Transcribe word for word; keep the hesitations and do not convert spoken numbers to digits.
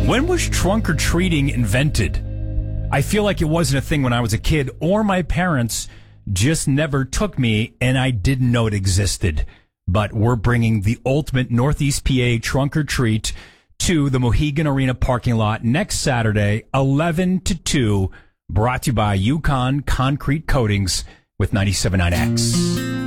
When was trunk or treating invented? I feel like it wasn't a thing when I was a kid, or my parents just never took me and I didn't know it existed. But we're bringing the ultimate Northeast P A trunk or treat to the Mohegan Arena parking lot next Saturday, eleven to two, brought to you by Yukon Concrete Coatings with ninety-seven point nine X.